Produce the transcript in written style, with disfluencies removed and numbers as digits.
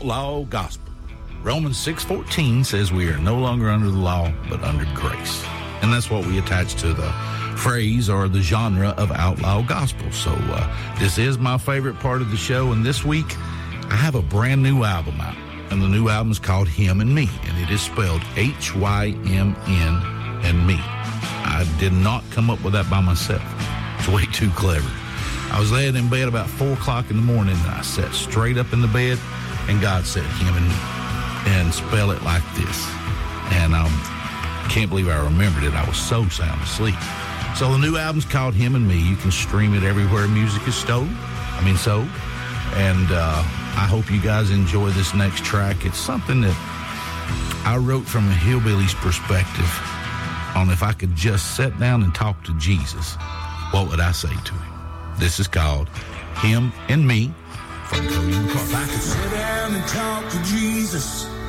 outlaw gospel. Romans 6:14 says we are no longer under the law, but under grace. And that's what we attach to the phrase or the genre of outlaw gospel. So this is my favorite part of the show. And this week, I have a brand new album out. And the new album is called Him and Me. And it is spelled Hymn and Me. I did not come up with that by myself. It's way too clever. I was laying in bed about 4 o'clock in the morning, and I sat straight up in the bed, and God said, Him and Me, and spell it like this. And I can't believe I remembered it. I was so sound asleep. So the new album's called Him and Me. You can stream it everywhere music is sold. And I hope you guys enjoy this next track. It's something that I wrote from a hillbilly's perspective on if I could just sit down and talk to Jesus, what would I say to him? This is called Him and Me from Cody McCarthy. If I could sit down and talk to Jesus,